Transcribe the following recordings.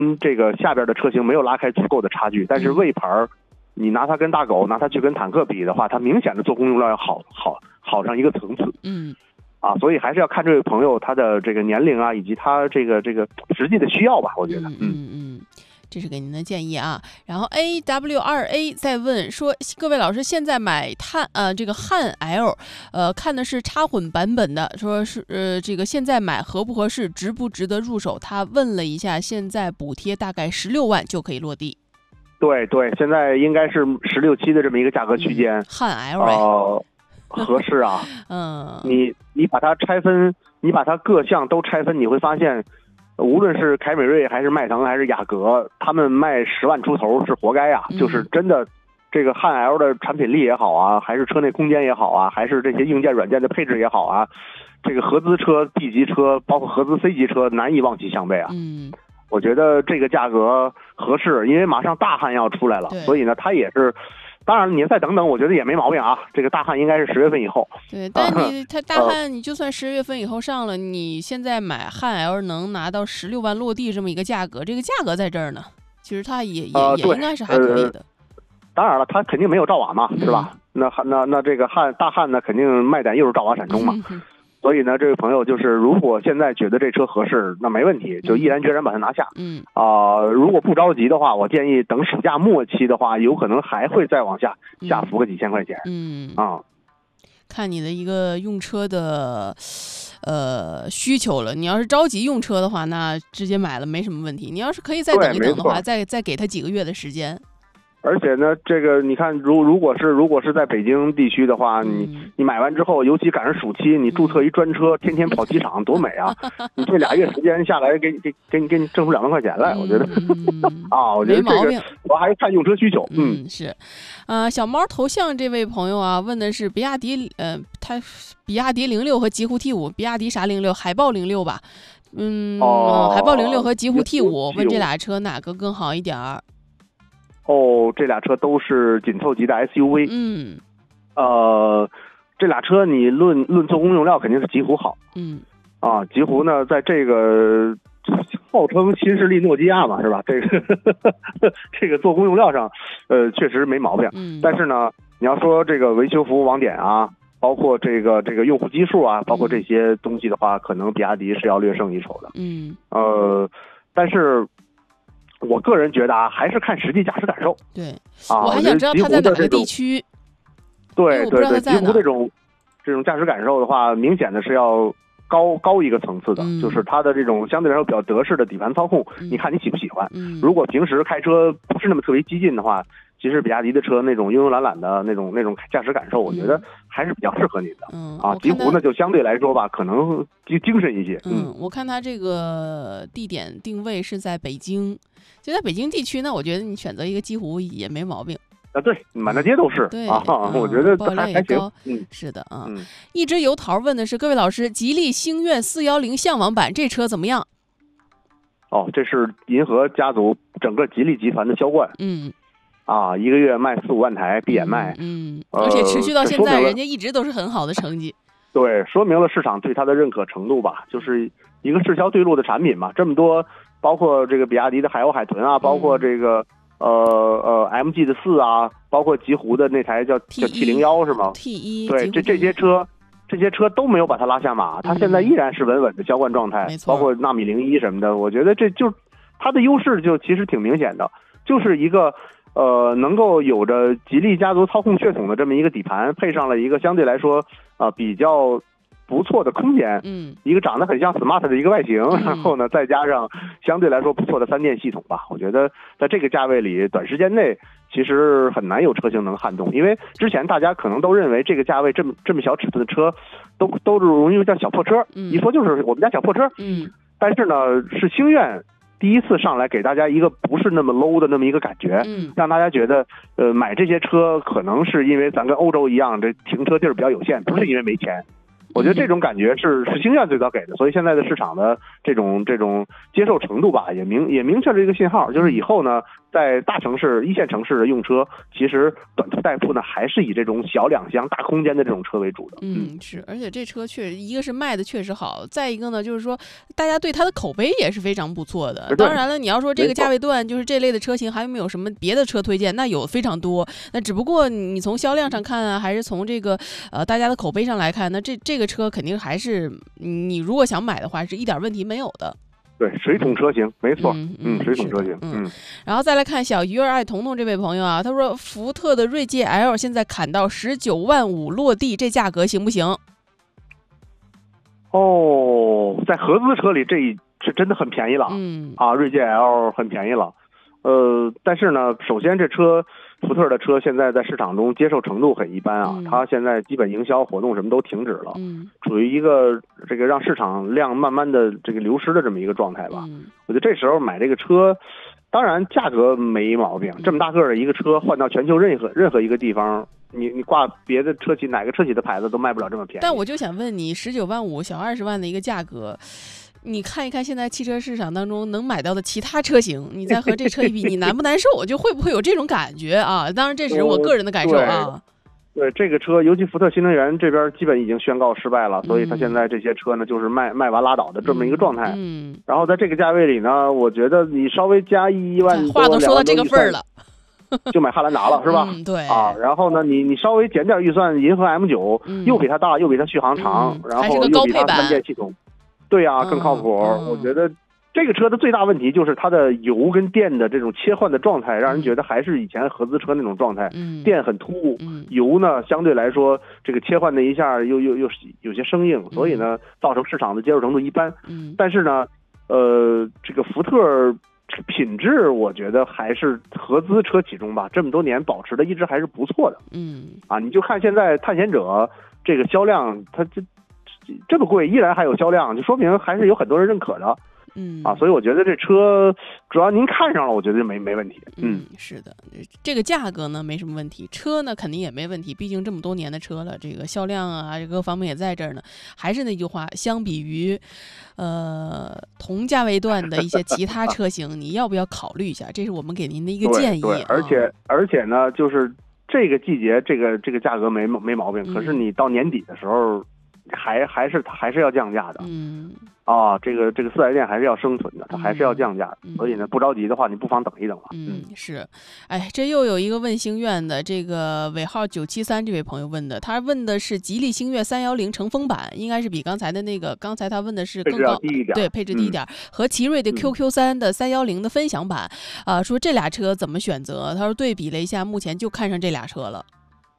这个下边的车型没有拉开足够的差距，但是魏牌你拿它跟大狗拿它去跟坦克比的话，它明显的做工用料要好上一个层次。所以还是要看这位朋友他的这个年龄啊，以及他这个实际的需要吧，我觉得。 这是给您的建议啊。然后 AW2A 在问说，各位老师现在买这个汉 L， 看的是插混版本的，说是这个现在买合不合适，值不值得入手？他问了一下，现在补贴大概16万就可以落地。 对，现在应该是16、7的这么一个价格区间。 汉 L 合适啊。你把它拆分，你把它各项都拆分，你会发现。无论是凯美瑞还是迈腾还是雅阁，他们卖10万出头是活该啊！就是真的，这个汉 L 的产品力也好啊，还是车内空间也好啊，还是这些硬件软件的配置也好啊，这个合资车 B 级车包括合资 C 级车难以望其项背啊。我觉得这个价格合适，因为马上大汉要出来了，所以呢，它也是。当然，你再等等，我觉得也没毛病啊。这个大汉应该是10月份以后。 对，但它大汉，你就算10月份以后上了，你现在买汉 L 能拿到16万落地这么一个价格，这个价格在这儿呢，其实它也应该是还可以的。 当然了，它肯定没有兆瓦嘛，是吧？那这个大汉呢，肯定卖点又是兆瓦闪充嘛。所以呢，这位朋友就是，如果现在觉得这车合适，那没问题，就毅然决然把它拿下。如果不着急的话，我建议等暑假末期的话，有可能还会再往下浮个几千块钱。 看你的一个用车的需求了。你要是着急用车的话，那直接买了没什么问题。你要是可以再等一等的话，再给他几个月的时间。 而且呢，这个你看，如果是在北京地区的话，你买完之后，尤其赶上暑期，你注册一专车，天天跑机场，多美啊！你这2月时间下来，给你挣出2万块钱来，我觉得我觉得这个我还是看用车需求。 是，小猫头像这位朋友啊，问的是比亚迪06和极狐 T5， 比亚迪啥06？海豹06吧？海豹06和极狐 T5， 问这俩车哪个更好一点儿？ 这俩车都是紧凑级的 SUV。这俩车你论做工用料肯定是极狐好。极狐呢，在这个号称新势力诺基亚嘛，是吧？这个做工用料上，确实没毛病。但是呢，你要说这个维修服务网点啊，包括这个用户基数啊，包括这些东西的话，可能比亚迪是要略胜一筹的。但是。我个人觉得还是看实际驾驶感受。 对，我还想知道它在哪个地区。 对，极狐这种驾驶感受的话，明显的是要高一个层次的，就是它的这种相对来说比较德式的底盘操控，你看你喜不喜欢？如果平时开车不是那么特别激进的话，其实比亚迪的车那种慵慵懒懒的那种驾驶感受，我觉得还是比较适合你的。极狐呢就相对来说吧，可能精神一些。 我看它这个地点定位是在北京。就在北京地区呢，我觉得你选择一个极狐也没毛病。 对，满大街都是。 对我觉得还行。 是的一只油桃问的是，各位老师，吉利星愿410向往版这车怎么样？ 这是银河家族整个吉利集团的销冠。一个月卖4、5万台，闭眼卖。 而且持续到现在，人家一直都是很好的成绩。 对，说明了市场对它的认可程度吧，就是一个市销对路的产品嘛，这么多。包括这个比亚迪的海鸥海豚啊，包括这个MG 的4啊，包括极狐的那台叫 T01 是吗 ？T1 对，这些车都没有把它拉下马，它现在依然是稳稳的销冠状态，包括纳米01什么的，我觉得这就它的优势就其实挺明显的，就是一个能够有着吉利家族操控血统的这么一个底盘，配上了一个相对来说比较不错的空间，一个长得很像 smart 的一个外形，然后呢，再加上相对来说不错的3电系统吧，我觉得在这个价位里，短时间内其实很难有车型能撼动，因为之前大家可能都认为这个价位这么小尺寸的车，都是容易叫小破车，一说就是我们家小破车，但是呢，是星愿第一次上来给大家一个不是那么 low 的那么一个感觉，让大家觉得买这些车可能是因为咱跟欧洲一样，这停车地儿比较有限，不是因为没钱。 我觉得这种感觉是星愿最早给的，所以现在的市场的这种接受程度吧，也明确了一个信号，就是以后呢，在大城市、一线城市的用车，其实短途代步呢还是以这种小两厢、大空间的这种车为主的。 是，而且这车确实一个是卖的确实好，再一个呢就是说大家对它的口碑也是非常不错的。当然了，你要说这个价位段就是这类的车型还有没有什么别的车推荐，那有非常多。那只不过你从销量上看啊，还是从这个大家的口碑上来看，那这个车肯定还是你如果想买的话是一点问题没有的。 对，水桶车型没错，水桶车型， 然后再来看小鱼儿爱彤彤这位朋友啊，他说福特的锐界 L 现在砍到19.5万落地，这价格行不行？ 在合资车里这是真的很便宜了，锐界 L 很便宜了，但是呢，首先这车。福特的车现在在市场中接受程度很一般啊，它现在基本营销活动什么都停止了，处于一个这个让市场量慢慢的这个流失的这么一个状态吧。我觉得这时候买这个车，当然价格没毛病，这么大个的一个车换到全球任何一个地方，你挂别的车企哪个车企的牌子都卖不了这么便宜。 但我就想问你，19.5万小20万的一个价格。你看一看现在汽车市场当中能买到的其他车型，你再和这车一比，你难不难受？就会不会有这种感觉啊？当然这只是我个人的感受啊。 对这个车，尤其福特新能源这边基本已经宣告失败了，所以它现在这些车呢就是卖完拉倒的这么一个状态。然后在这个价位里呢，我觉得你稍微加1万多， 话都说到这个份儿了， 就买汉兰达了是吧？ 对然后呢，你稍微减点预算，银河 M9 又比它大，又比它续航长，然后又比它3电系统。对呀，更靠谱。我觉得这个车的最大问题就是它的油跟电的这种切换的状态，让人觉得还是以前合资车那种状态。电很突兀，油呢相对来说这个切换的一下又有些生硬，所以呢造成市场的接受程度一般。但是呢，这个福特品质我觉得还是合资车企中吧，这么多年保持的一直还是不错的。你就看现在探险者这个销量，它这么贵依然还有销量，就说明还是有很多人认可的。所以我觉得这车主要您看上了，我觉得就没问题。 是的，这个价格呢没什么问题，车呢肯定也没问题，毕竟这么多年的车了，这个销量啊各方面也在这儿呢。还是那句话，相比于同价位段的一些其他车型，你要不要考虑一下？这是我们给您的一个建议。 对，而且呢，就是这个季节这个价格没毛病，可是你到年底的时候。还是要降价的，这个4S店还是要生存的，它还是要降价的，所以呢，不着急的话，你不妨等一等吧。 是，这又有一个问星愿的，这个尾号973这位朋友问的，他问的是吉利星越310乘风版，应该是比刚才的那个，刚才他问的是更高，对，配置低一点，和奇瑞的 QQ3的310的分享版，说这俩车怎么选择？他说对比了一下，目前就看上这俩车了。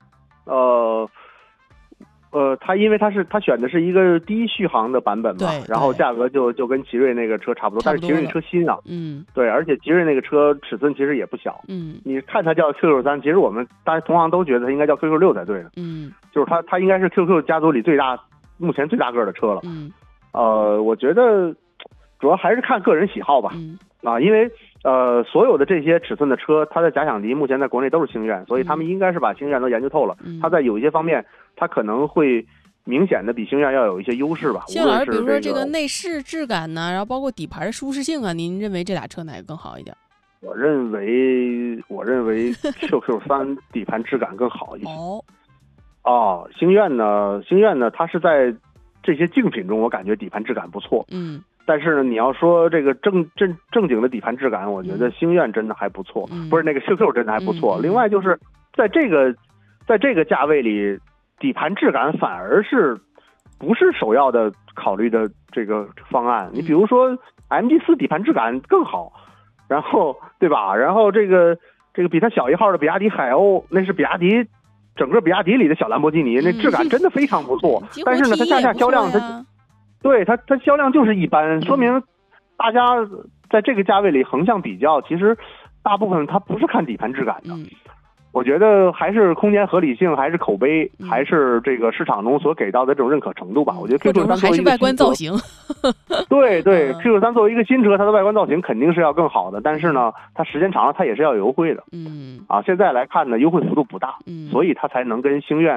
他因为他选的是一个低续航的版本嘛，然后价格就跟奇瑞那个车差不多，但是奇瑞那车新啊，对，而且奇瑞那个车尺寸其实也不小，你看它叫 QQ3，其实我们大家同行都觉得它应该叫 QQ6 才对的，就是它应该是 QQ 家族里目前最大个的车了，我觉得主要还是看个人喜好吧，因为所有的这些尺寸的车，它的假想敌目前在国内都是星愿，所以他们应该是把星愿都研究透了。它在有一些方面，它可能会明显的比星愿要有一一些优势吧。 星老师，比如说这个内饰质感呢，然后包括底盘的舒适性啊，您认为这俩车哪个更好一点？ 我认为 QQ3 底盘质感更好一些。星愿呢，它是在这些竞品中，我感觉底盘质感不错。但是呢，你要说这个正经的底盘质感，我觉得星愿真的还不错，不是那个 QQ 真的还不错。另外就是在这个价位里，底盘质感反而不是首要的考虑的这个方案。你比如说 MG4 底盘质感更好，然后对吧？然后这个比它小一号的比亚迪海鸥，那是整个比亚迪里的小兰博基尼，那质感真的非常不错。但是呢，它下销量它销量就是一般，说明大家在这个价位里横向比较，其实大部分它不是看底盘质感的。我觉得还是空间合理性，还是口碑，还是这个市场中所给到的这种认可程度吧。我觉得 QQ3 还是外观造型。 对，QQ3 作为一个新车，它的外观造型肯定是要更好的，但是呢，它时间长了它也是要优惠的。现在来看呢，优惠幅度不大，所以它才能跟星愿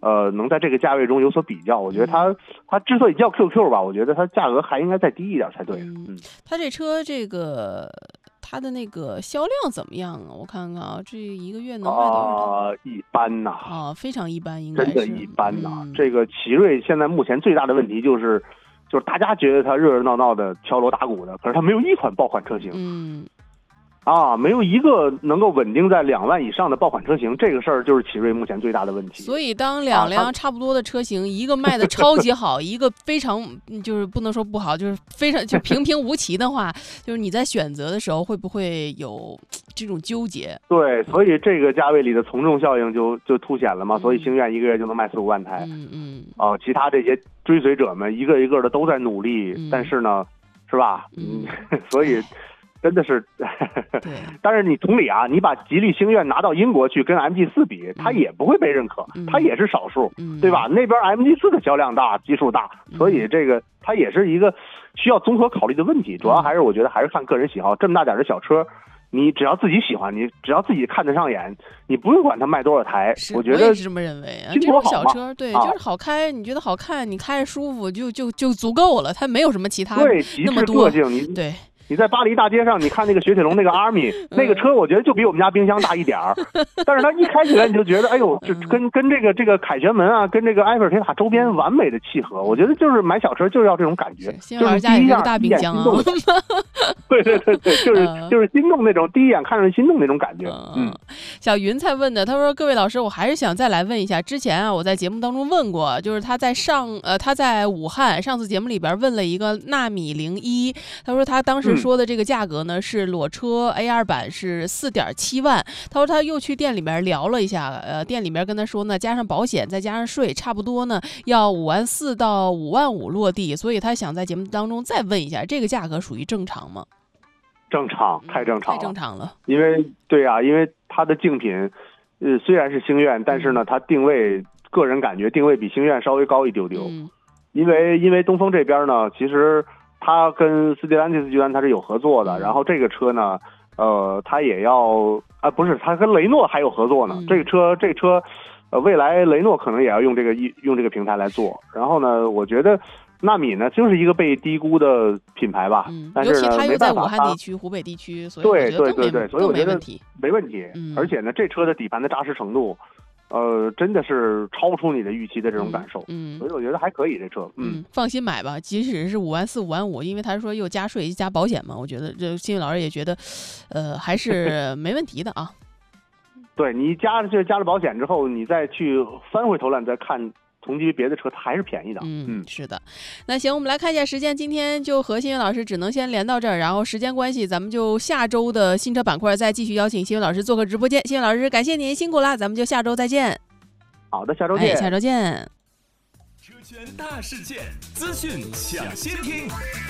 能在这个价位中有所比较，我觉得它之所以叫 QQ 吧，我觉得它价格还应该再低一点才对。 它这车它的那个销量怎么样啊？我看看啊，这一个月能卖多少？ 一般呐。 非常一般，应该是真的一般呐。这个奇瑞现在目前最大的问题就是大家觉得它热热闹闹的、敲锣打鼓的，可是它没有一款爆款车型。没有一个能够稳定在2万以上的爆款车型，这个事儿就是奇瑞目前最大的问题。 所以当两辆差不多的车型，一个卖的超级好，一个非常就是不能说不好，就是非常就平平无奇的话，就是你在选择的时候会不会有这种纠结？ 对，所以这个价位里的从众效应就凸显了嘛。所以星愿一个月就能卖4-5万台。其他这些追随者们一个一个的都在努力，但是呢，是吧？所以。真的是，但是你同理啊，你把吉利星愿拿到英国去跟 MG4 比，它也不会被认可，它也是少数，对吧？那边 MG4 的销量大，基数大，所以这个它也是一个需要综合考虑的问题。主要还是我觉得还是看个人喜好，这么大点的小车，你只要自己喜欢，你只要自己看得上眼，你不用管它卖多少台。我觉得我也是这么认为啊。这种小车，对，就是好开，你觉得好看，你开着舒服就足够了，它没有什么其他那么多。对。 你在巴黎大街上，你看那个雪铁龙那个 Army 那个车，我觉得就比我们家冰箱大一点儿，但是它一开起来你就觉得，哎呦，这跟这个凯旋门啊，跟这个埃菲尔铁塔周边完美的契合。我觉得就是买小车就是要这种感觉，就是第一眼大冰箱啊。 对，就是心动那种，第一眼看上去心动那种感觉。 小云才问的，他说：“各位老师，我还是想再来问一下，之前啊，我在节目当中问过，就是他在武汉上次节目里边问了一个纳米01，他说他当时说的这个价格呢是裸车 A2 版是4.7万，他说他又去店里边聊了一下，店里边跟他说呢，加上保险再加上税，差不多呢要5.4万到5.5万落地，所以他想在节目当中再问一下，这个价格属于正常吗？” 正常，太正常了。 因为它的竞品，虽然是星愿，但是呢，它定位，个人感觉定位比星愿稍微高一丢丢。因为东风这边呢，其实它跟斯蒂兰蒂斯集团它是有合作的，然后这个车呢，它也要不是，它跟雷诺还有合作呢。这车，未来雷诺可能也要用这个平台来做。然后呢，我觉得。纳米呢，就是一个被低估的品牌吧，但是呢， 尤其它又在武汉地区、湖北地区，所以我觉得所以我觉得没问题。而且呢，这车的底盘的扎实程度，真的是超出你的预期的这种感受。所以我觉得还可以，这车。 放心买吧，即使是5.4万、5.5万，因为他说又加税、加保险嘛，我觉得这新宇老师也觉得，还是没问题的啊。 对，你加了保险之后，你再去翻回头来，你再看。同级别的车它还是便宜的。 是的。那行，我们来看一下时间，今天就和新宇老师只能先连到这儿，然后时间关系，咱们就下周的新车板块再继续邀请新宇老师做客直播间。新宇老师，感谢您辛苦啦，咱们就下周再见。 好的，下周见。 下周见。 车圈大事件，资讯抢先听。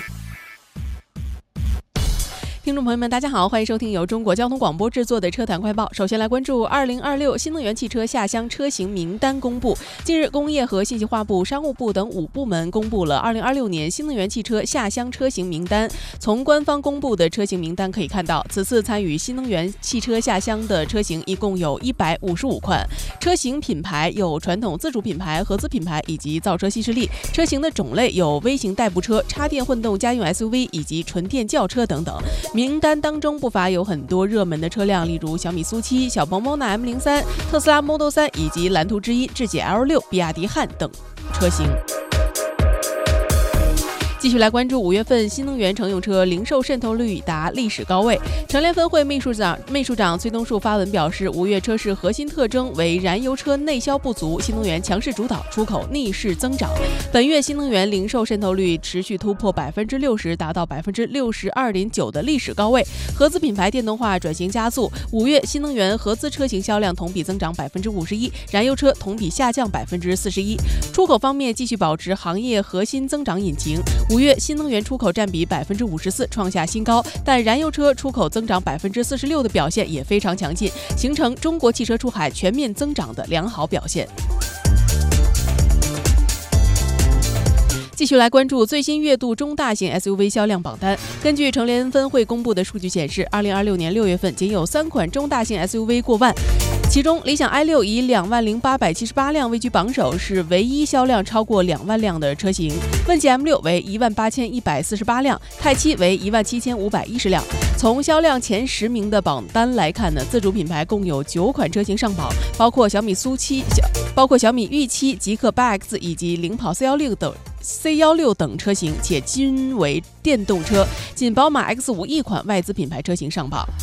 听众朋友们，大家好，欢迎收听由中国交通广播制作的车坛快报。首先来关注2026新能源汽车下乡车型名单公布。近日，工业和信息化部、商务部等5部门公布了2026年新能源汽车下乡车型名单。从官方公布的车型名单可以看到，此次参与新能源汽车下乡的车型一共有155款，车型品牌有传统自主品牌、合资品牌以及造车新势力。车型的种类有微型代步车、插电混动家用 SUV 以及纯电轿车等等。名单当中不乏有很多热门的车辆，例如小米苏7、小鹏 Mona M03、特斯拉 Model 3以及蓝图之1、智己 L6、比亚迪汉等车型。继续来关注5月份新能源乘用车零售渗透率达历史高位。乘联分会秘书长崔东树发文表示，5月车市核心特征为燃油车内销不足，新能源强势主导，出口逆势增长。本月新能源零售渗透率持续突破60%，达到62.9%的历史高位。合资品牌电动化转型加速，5月新能源合资车型销量同比增长51%，燃油车同比下降41%。出口方面继续保持行业核心增长引擎。5月新能源出口占比54%，创下新高，但燃油车出口增长46%的表现也非常强劲，形成中国汽车出海全面增长的良好表现。 继续来关注最新月度中大型 SUV 销量榜单。根据成联分会公布的数据显示，2026年6月份仅有3款中大型 SUV 过万，其中理想 i6 以20878辆位居榜首，是唯一销量超过2万辆的车型。问界 M6 为18148辆，泰7为17510辆。从销量前10名的榜单来看呢，自主品牌共有9款车型上榜，包括小米御7、极氪 8X 以及领跑 C16等车型，且均为电动车，仅宝马X5 一款外资品牌车型上榜。